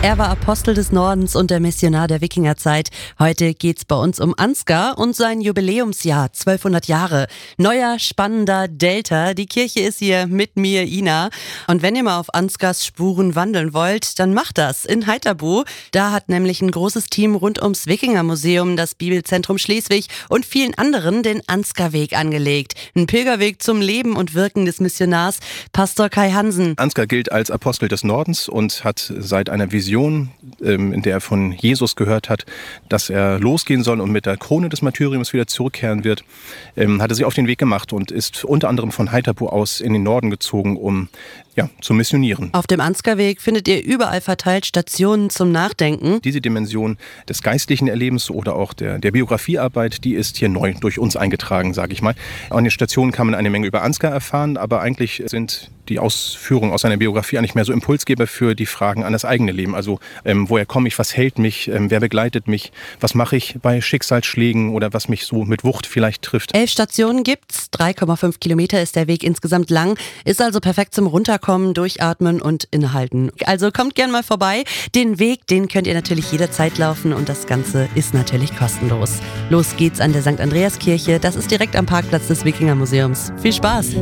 Er war Apostel des Nordens und der Missionar der Wikingerzeit. Heute geht's bei uns um Ansgar und sein Jubiläumsjahr, 1200 Jahre. Neuer, spannender Delta. Die Kirche ist hier mit mir, Ina. Und wenn ihr mal auf Ansgars Spuren wandeln wollt, dann macht das in Heiterbu. Da hat nämlich ein großes Team rund ums Wikingermuseum, das Bibelzentrum Schleswig und vielen anderen den Ansgarweg angelegt. Ein Pilgerweg zum Leben und Wirken des Missionars. Pastor Kai Hansen. Ansgar gilt als Apostel des Nordens und hat seit einer Vision, in der er von Jesus gehört hat, dass er losgehen soll und mit der Krone des Martyriums wieder zurückkehren wird, hat er sich auf den Weg gemacht und ist unter anderem von Heiterbu aus in den Norden gezogen, um zu missionieren. Auf dem Ansgarweg findet ihr überall verteilt Stationen zum Nachdenken. Diese Dimension des geistlichen Erlebens oder auch der Biografiearbeit, die ist hier neu durch uns eingetragen, sage ich mal. An den Stationen kann man eine Menge über Ansgar erfahren, aber eigentlich sind die Ausführungen aus seiner Biografie eigentlich mehr so Impulsgeber für die Fragen an das eigene Leben. Also woher komme ich, was hält mich, wer begleitet mich, was mache ich bei Schicksalsschlägen oder was mich so mit Wucht vielleicht trifft. 11 Stationen gibt's, 3,5 Kilometer ist der Weg insgesamt lang, ist also perfekt zum Runterkommen, Durchatmen und Inhalten. Also kommt gern mal vorbei. Den Weg, den könnt ihr natürlich jederzeit laufen und das Ganze ist natürlich kostenlos. Los geht's an der St. Andreas Kirche, das ist direkt am Parkplatz des Wikingermuseums. Viel Spaß!